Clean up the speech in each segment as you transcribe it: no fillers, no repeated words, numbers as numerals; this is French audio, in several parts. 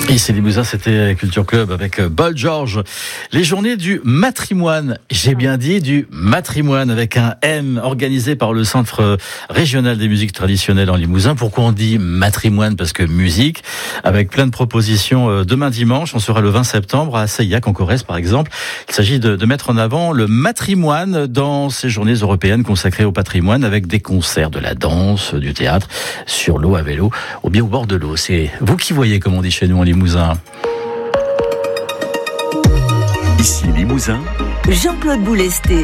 Et c'est Limousin, c'était Culture Club avec Boy George. Les journées du matrimoine, j'ai bien dit du matrimoine avec un M, organisé par le Centre régional des musiques traditionnelles en Limousin. Pourquoi on dit matrimoine? Parce que musique, avec plein de propositions demain dimanche. On sera le 20 septembre à Seillac en Corrèze par exemple. Il s'agit de mettre en avant le matrimoine dans ces journées européennes consacrées au patrimoine, avec des concerts, de la danse, du théâtre, sur l'eau, à vélo, ou bien au bord de l'eau. C'est vous qui voyez, comme on dit chez nous en Limousin. Ici Limousin, Jean-Claude Boulesté.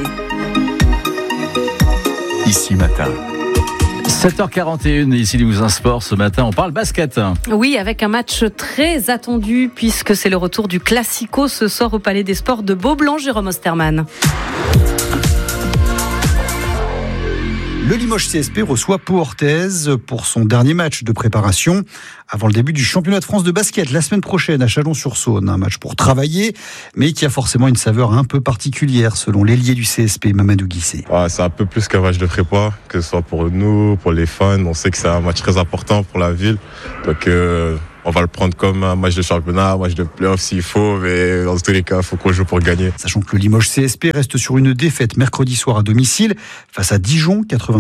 Ici Matin. 7h41, ici Limousin Sport. Ce matin, on parle basket. Oui, avec un match très attendu, puisque c'est le retour du Classico ce soir au Palais des Sports de Beaublanc. Jérôme Osterman. Le Limoges CSP reçoit Pau Orthez pour son dernier match de préparation avant le début du championnat de France de basket la semaine prochaine à Chalon-sur-Saône. Un match pour travailler, mais qui a forcément une saveur un peu particulière selon l'ailier du CSP, Mamadou Guissé. C'est un peu plus qu'un match de prépa, que ce soit pour nous, pour les fans. On sait que c'est un match très important pour la ville. Donc on va le prendre comme un match de championnat, un match de play-off s'il faut, mais dans tous les cas, il faut qu'on joue pour gagner. Sachant que le Limoges CSP reste sur une défaite mercredi soir à domicile face à Dijon,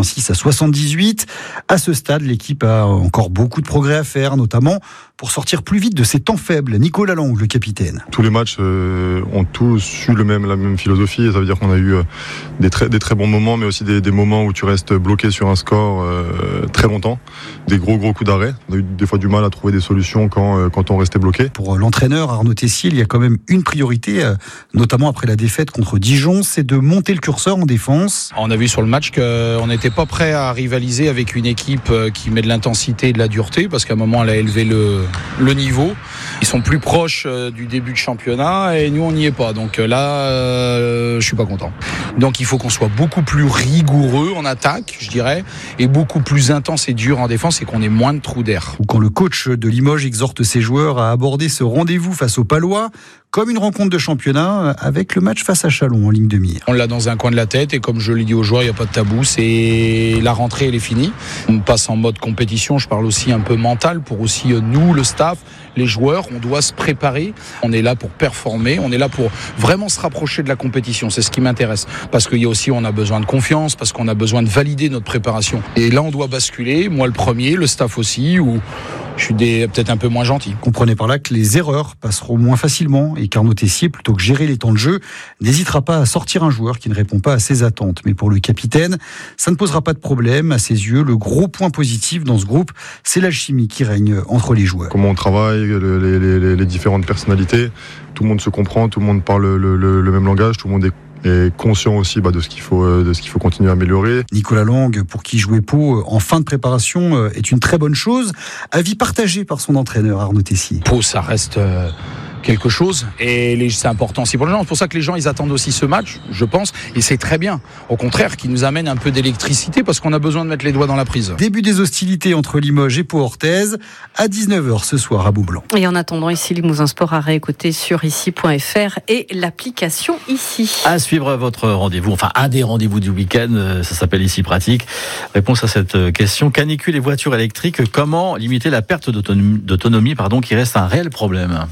86-78. À ce stade, l'équipe a encore beaucoup de progrès à faire, notamment pour sortir plus vite de ses temps faibles. Nicolas Lang, le capitaine. Tous les matchs ont tous eu la même philosophie. Ça veut dire qu'on a eu des très bons moments, mais aussi des moments où tu restes bloqué sur un score très longtemps. Des gros coups d'arrêt. On a eu des fois du mal à trouver des solutions quand on restait bloqué. Pour l'entraîneur Arnaud Tessier, il y a quand même une priorité, notamment après la défaite contre Dijon, c'est de monter le curseur en défense. On a vu sur le match qu'on n'était pas prêt à rivaliser avec une équipe qui met de l'intensité et de la dureté, parce qu'à un moment elle a élevé le niveau. Ils sont plus proches du début de championnat et nous on n'y est pas. Donc là, je suis pas content. Donc il faut qu'on soit beaucoup plus rigoureux en attaque, je dirais, et beaucoup plus intense et dur en défense, et qu'on ait moins de trous d'air. Ou quand le coach de Limoges exhorte ses joueurs à aborder ce rendez-vous face aux Palois comme une rencontre de championnat, avec le match face à Chalon en ligne de mire. On l'a dans un coin de la tête, et comme je l'ai dit aux joueurs, il n'y a pas de tabou, c'est la rentrée, elle est finie. On passe en mode compétition, je parle aussi un peu mental, pour aussi nous, le staff, les joueurs, on doit se préparer. On est là pour performer, on est là pour vraiment se rapprocher de la compétition, c'est ce qui m'intéresse. Parce qu'il y a aussi, on a besoin de confiance, parce qu'on a besoin de valider notre préparation. Et là, on doit basculer, moi le premier, le staff aussi, ou je suis peut-être un peu moins gentil. Comprenez par là que les erreurs passeront moins facilement et qu'Arnaud Tessier, plutôt que gérer les temps de jeu, n'hésitera pas à sortir un joueur qui ne répond pas à ses attentes. Mais pour le capitaine, ça ne posera pas de problème. À ses yeux, le gros point positif dans ce groupe, c'est l'alchimie qui règne entre les joueurs. Comment on travaille, les différentes personnalités, tout le monde se comprend, tout le monde parle le même langage, tout le monde est conscient aussi de ce qu'il faut continuer à améliorer. Nicolas Lang, pour qui jouer Pau en fin de préparation est une très bonne chose, avis partagé par son entraîneur Arnaud Tessier. Pau, ça reste quelque chose, et c'est important aussi pour les gens. C'est pour ça que les gens, ils attendent aussi ce match, je pense, et c'est très bien. Au contraire, qui nous amène un peu d'électricité, parce qu'on a besoin de mettre les doigts dans la prise. Début des hostilités entre Limoges et Pau Orthez à 19h ce soir à Beaublanc. Et en attendant, ici Limousin Sport à réécouter sur ici.fr et l'application Ici. À suivre votre rendez-vous, enfin un des rendez-vous du week-end, ça s'appelle Ici Pratique. Réponse à cette question: canicule et voitures électriques, comment limiter la perte d'autonomie, qui reste un réel problème?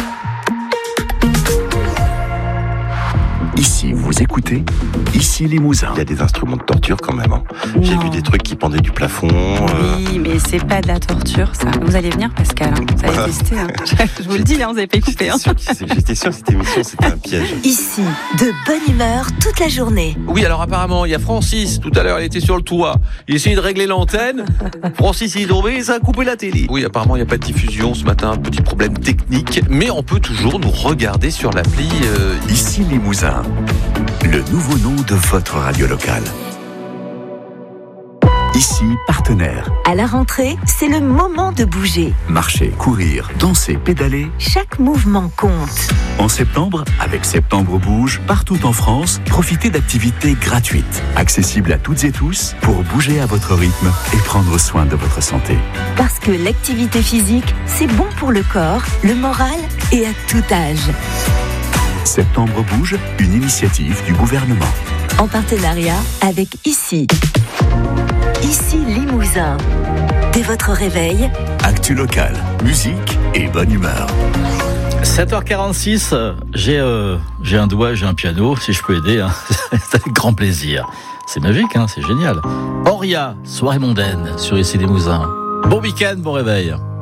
Ici, vous écoutez Ici Limousin. Il y a des instruments de torture quand même. J'ai vu des trucs qui pendaient du plafond. Oui, mais c'est pas de la torture, ça. Vous allez venir, Pascal. Vous allez tester. Je vous le dis, vous n'avez pas écouté. J'étais sûr que cette émission, c'était un piège. Ici, de bonne humeur toute la journée. Oui, alors apparemment, il y a Francis, tout à l'heure, il était sur le toit. Il essayait de régler l'antenne. Francis, il est tombé et ça a coupé la télé. Oui, apparemment, il n'y a pas de diffusion ce matin. Petit problème technique. Mais on peut toujours nous regarder sur l'appli. Ici Limousin. Le nouveau nom de votre radio locale. Ici, partenaire. À la rentrée, c'est le moment de bouger. Marcher, courir, danser, pédaler. Chaque mouvement compte. En septembre, avec Septembre Bouge, partout en France, profitez d'activités gratuites, accessibles à toutes et tous, pour bouger à votre rythme et prendre soin de votre santé. Parce que l'activité physique, c'est bon pour le corps, le moral et à tout âge. Septembre Bouge, une initiative du gouvernement. En partenariat avec Ici. Ici Limousin. Dès votre réveil, Actu locale, musique et bonne humeur. 7h46, j'ai un doigt, j'ai un piano, si je peux aider, hein. C'est avec grand plaisir. C'est magique, hein, c'est génial. Auria, soirée mondaine sur ici des Mousins. Bon week-end, bon réveil.